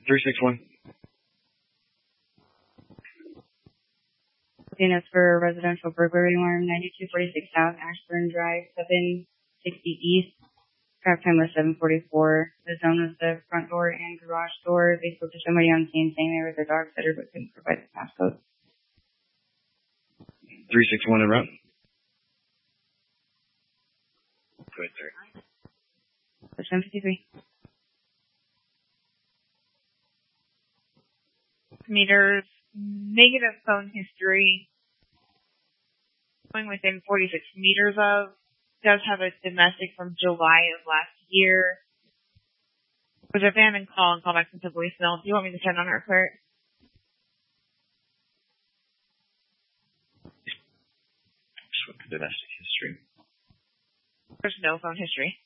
361. That's for residential burglary alarm, 9246 South Ashburn Drive, 760 East. Trap time was 7:44. The zone was the front door and garage door. They spoke to somebody on scene saying there was a dog sitter but couldn't provide the passcode. 361 en route. Go ahead, sir. 753. Meters, negative phone history, going within 46 meters of, does have a domestic from July of last year. Was abandoned call and call back into voicemail. Do you want me to send on her clerk? Just with the domestic history. There's no phone history.